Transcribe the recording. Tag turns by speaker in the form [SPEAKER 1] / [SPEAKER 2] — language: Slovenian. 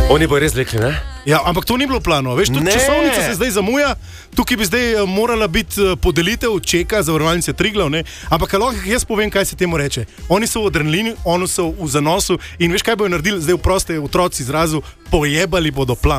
[SPEAKER 1] Oni bojo res rekli, ne?
[SPEAKER 2] Ja, ampak to ni bilo plano. Veš, tudi časovnica se zdaj zamuja, tukaj bi zdaj morala biti podelitev čeka zavarovalnice Triglav, ne? Ampak lahko jaz povem, kaj se temu reče. Oni so v adrenalinu, oni so v zanosu in veš, kaj bojo naredili zdaj v proste otroci izrazu, pojebali bodo plan.